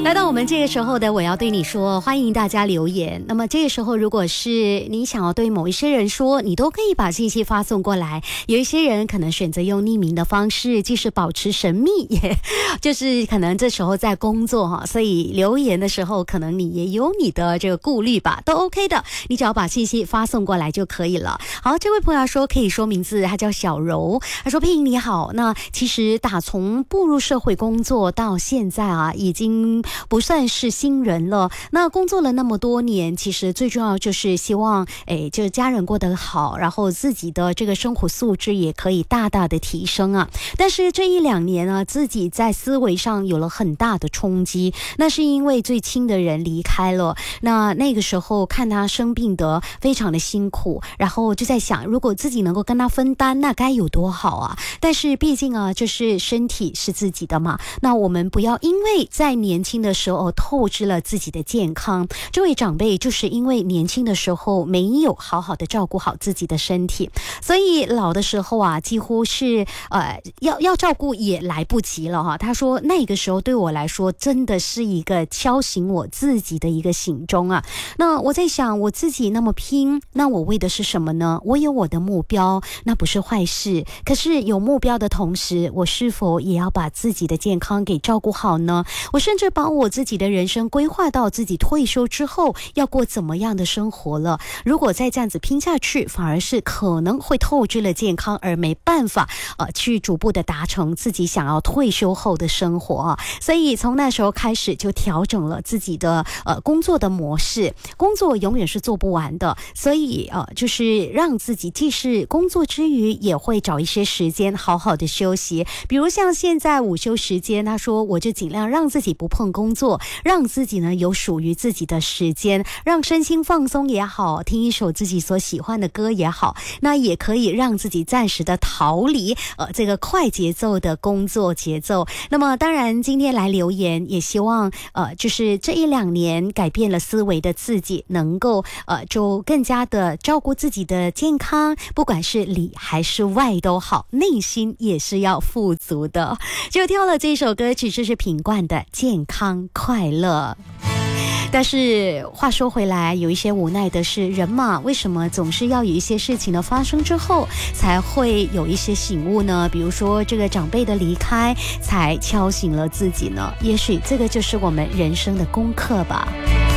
来到我们这个时候的我要对你说，欢迎大家留言。那么这个时候如果是你想要对某一些人说，你都可以把信息发送过来。有一些人可能选择用匿名的方式，即使保持神秘，就是可能这时候在工作所以留言的时候可能你也有你的这个顾虑吧，都 OK 的，你只要把信息发送过来就可以了。好，这位朋友说可以说名字，他叫小柔，他说佩莹你好，那其实打从步入社会工作到现在已经不算是新人了。那工作了那么多年，其实最重要就是希望就是家人过得好，然后自己的这个生活素质也可以大大的提升啊。但是这一两年呢，自己在思维上有了很大的冲击，那是因为最亲的人离开了。那个时候看他生病得非常的辛苦，然后就在想，如果自己能够跟他分担，那该有多好啊。但是毕竟就是身体是自己的嘛，那我们不要因为在年轻的时候透支了自己的健康。这位长辈就是因为年轻的时候没有好好的照顾好自己的身体，所以老的时候几乎是要照顾也来不及了他说那个时候对我来说真的是一个敲醒我自己的一个醒钟啊。那我在想，我自己那么拼，那我为的是什么呢？我有我的目标，那不是坏事，可是有目标的同时，我是否也要把自己的健康给照顾好呢？我甚至把我自己的人生规划到自己退休之后要过怎么样的生活了。如果再这样子拼下去，反而是可能会透支了健康，而没办法去逐步的达成自己想要退休后的生活所以从那时候开始就调整了自己的工作的模式。工作永远是做不完的，所以就是让自己既是工作之余也会找一些时间好好的休息。比如像现在午休时间，他说我就尽量让自己不碰工作，让自己呢有属于自己的时间，让身心放松也好，听一首自己所喜欢的歌也好，那也可以让自己暂时的逃离这个快节奏的工作节奏。那么当然今天来留言也希望就是这一两年改变了思维的自己能够就更加的照顾自己的健康，不管是里还是外都好，内心也是要富足的。就挑了这首歌曲，这是品冠的健康快乐。但是话说回来，有一些无奈的是，人嘛，为什么总是要有一些事情的发生之后才会有一些醒悟呢？比如说这个长辈的离开才敲醒了自己呢，也许这个就是我们人生的功课吧。